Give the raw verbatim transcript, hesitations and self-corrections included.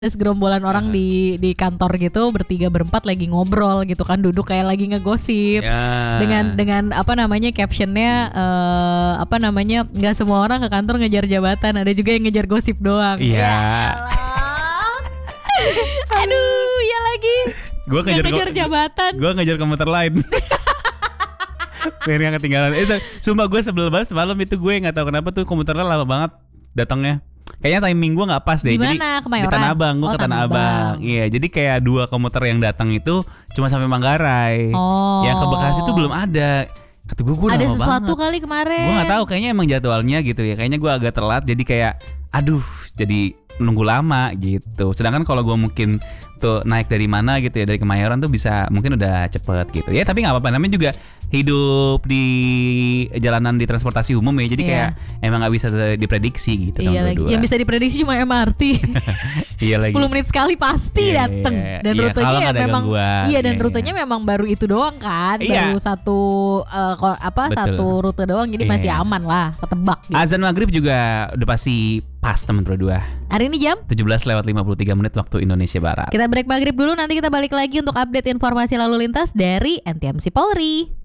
Segerombolan orang Aha. di di kantor gitu bertiga berempat lagi ngobrol gitu kan, duduk kayak lagi ngegosip Ya. dengan dengan apa namanya captionnya eh, apa namanya nggak semua orang ke kantor ngejar jabatan, ada juga yang ngejar gosip doang. Iya. Ya Allah. Aduh ya lagi. Gue nggak ngejar ngejar ko- jabatan. Gue ngejar komuter lain. Biar yang ketinggalan. Eh, sumpah gue sebel banget semalam itu, gue nggak tahu kenapa tuh komuternya lama banget datangnya. Kayaknya timing gue nggak pas deh. Di Jadi mana? di Kemayoran? Tanah Abang, gue Oh, ke Tanah Tanah Abang. Abang. Iya, jadi kayak dua komuter yang datang itu cuma sampai Manggarai. Oh. Yang ke Bekasi tuh belum ada. Kata gue, gue Ada lama sesuatu banget. kali kemarin. Gue nggak tahu, kayaknya emang jadwalnya gitu ya. Kayaknya gue agak telat, jadi kayak, aduh, jadi nunggu lama gitu. Sedangkan kalau gue mungkin tuh naik dari mana gitu ya, dari Kemayoran tuh bisa mungkin udah cepet gitu ya. Tapi nggak apa-apa, namanya juga hidup di jalanan di transportasi umum ya. Jadi Iya. kayak emang nggak bisa diprediksi gitu. Iya tahun lagi. dua puluh dua. Yang bisa diprediksi cuma M R T. Iya lagi. sepuluh menit sekali pasti Iya, dateng. iya, Dan iya, rutenya kalau ya nggak ada memang gangguan. iya dan Iya, rutenya memang baru itu doang kan. Iya. Baru satu eh, ko- apa Betul. satu rute doang, jadi Iya. masih aman lah, ketebak gitu. Azan maghrib juga udah pasti pas teman berdua. Hari ini jam tujuh belas lewat lima puluh tiga menit waktu Indonesia Barat. kita break maghrib dulu, nanti kita balik lagi untuk update informasi lalu lintas dari N T M C Polri.